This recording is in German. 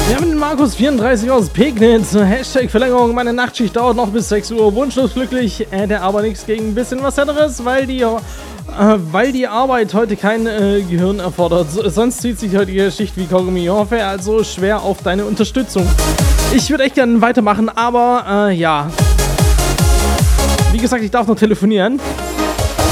Wir haben den Markus34 aus Pegnitz. Hashtag Verlängerung, meine Nachtschicht dauert noch bis 6 Uhr. Wunschlos glücklich, der aber nichts gegen ein bisschen was anderes, weil die Arbeit heute kein Gehirn erfordert. Sonst zieht sich heute die Schicht wie Kaugummi. Ich hoffe also schwer auf deine Unterstützung. Ich würde echt gerne weitermachen, aber ja. Wie gesagt, ich darf noch telefonieren.